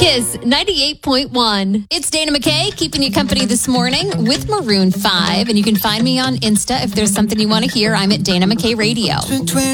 Kiss 98.1. It's Dana McKay keeping you company this morning with Maroon 5. And you can find me on Insta if there's something you want to hear. I'm at Dana McKay Radio.